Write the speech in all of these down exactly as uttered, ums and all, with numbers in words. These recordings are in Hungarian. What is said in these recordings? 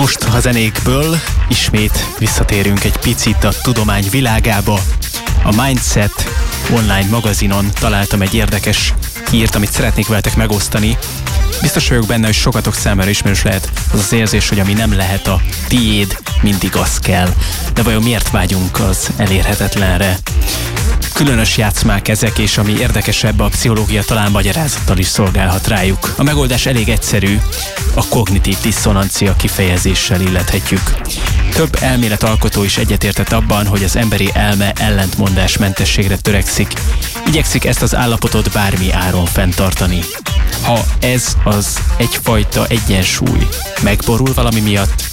Most a zenékből ismét visszatérünk egy picit a tudomány világába. A Mindset online magazinon találtam egy érdekes hírt, amit szeretnék veletek megosztani. Biztos vagyok benne, hogy sokatok számára ismerős lehet az az érzés, hogy ami nem lehet a tiéd, mindig az kell. De vajon miért vágyunk az elérhetetlenre? Különös játszmák ezek, és ami érdekesebb, a pszichológia talán magyarázattal is szolgálhat rájuk. A megoldás elég egyszerű, a kognitív diszonancia kifejezéssel illethetjük. Több elméletalkotó is egyetértett abban, hogy az emberi elme ellentmondásmentességre törekszik. Igyekszik ezt az állapotot bármi áron fenntartani. Ha ez az egyfajta egyensúly megborul valami miatt,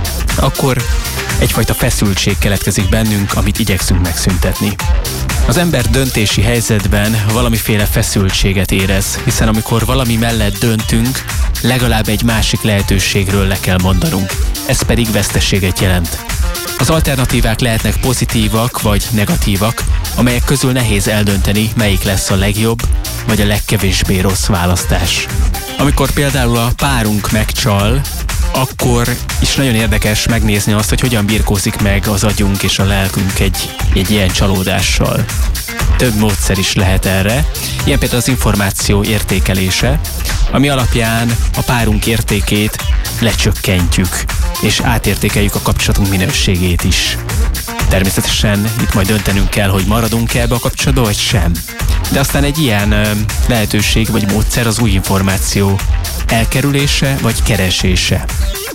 akkor egyfajta feszültség keletkezik bennünk, amit igyekszünk megszüntetni. Az ember döntési helyzetben valamiféle feszültséget érez, hiszen amikor valami mellett döntünk, legalább egy másik lehetőségről le kell mondanunk. Ez pedig veszteséget jelent. Az alternatívák lehetnek pozitívak vagy negatívak, amelyek közül nehéz eldönteni, melyik lesz a legjobb vagy a legkevésbé rossz választás. Amikor például a párunk megcsal, akkor is nagyon érdekes megnézni azt, hogy hogyan birkózik meg az agyunk és a lelkünk egy, egy ilyen csalódással. Több módszer is lehet erre, ilyen például az információ értékelése, ami alapján a párunk értékét lecsökkentjük, és átértékeljük a kapcsolatunk minőségét is. Természetesen itt majd döntenünk kell, hogy maradunk-e ebbe a kapcsolatba, vagy sem. De aztán egy ilyen ö, lehetőség vagy módszer az új információ elkerülése vagy keresése.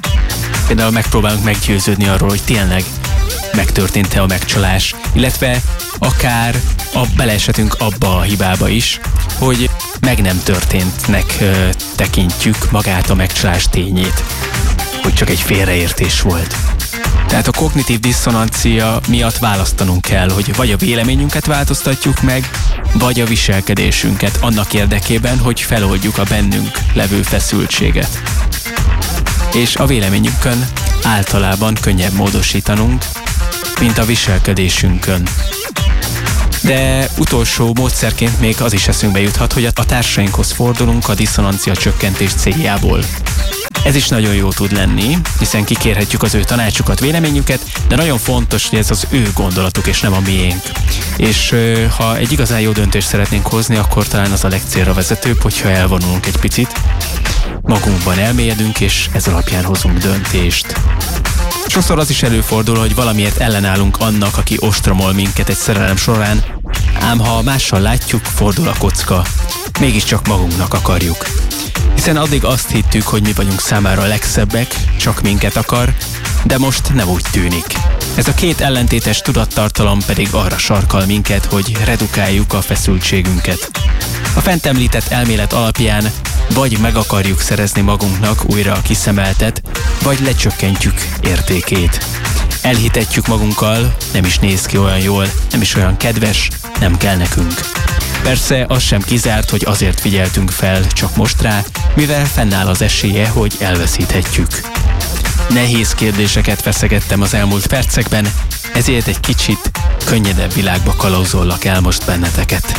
Például megpróbálunk meggyőződni arról, hogy tényleg megtörtént-e a megcsalás, illetve akár a beleesetünk abba a hibába is, hogy meg nem történtnek ö, tekintjük magát a megcsalás tényét, hogy csak egy félreértés volt. Tehát a kognitív diszonancia miatt választanunk kell, hogy vagy a véleményünket változtatjuk meg, vagy a viselkedésünket annak érdekében, hogy feloldjuk a bennünk levő feszültséget. És a véleményünkön általában könnyebb módosítanunk, mint a viselkedésünkön. De utolsó módszerként még az is eszünkbe juthat, hogy a társainkhoz fordulunk a diszonancia csökkentés céljából. Ez is nagyon jó tud lenni, hiszen kikérhetjük az ő tanácsukat, véleményüket, de nagyon fontos, hogy ez az ő gondolatuk és nem a miénk. És ha egy igazán jó döntést szeretnénk hozni, akkor talán az a legcélra vezetőbb, hogyha elvonulunk egy picit, magunkban elmélyedünk, és ez alapján hozunk döntést. Sokszor az is előfordul, hogy valamiért ellenállunk annak, aki ostromol minket egy szerelem során, ám ha mással látjuk, fordul a kocka. Mégiscsak magunknak akarjuk. Hiszen addig azt hittük, hogy mi vagyunk számára a legszebbek, csak minket akar, de most nem úgy tűnik. Ez a két ellentétes tudattartalom pedig arra sarkal minket, hogy redukáljuk a feszültségünket. A fent említett elmélet alapján vagy meg akarjuk szerezni magunknak újra a kiszemeltet, vagy lecsökkentjük értékét. Elhitetjük magunkkal, nem is néz ki olyan jól, nem is olyan kedves, nem kell nekünk. Persze az sem kizárt, hogy azért figyeltünk fel csak most rá, mivel fennáll az esélye, hogy elveszíthetjük. Nehéz kérdéseket feszegettem az elmúlt percekben, ezért egy kicsit könnyedebb világba kalauzollak el most benneteket.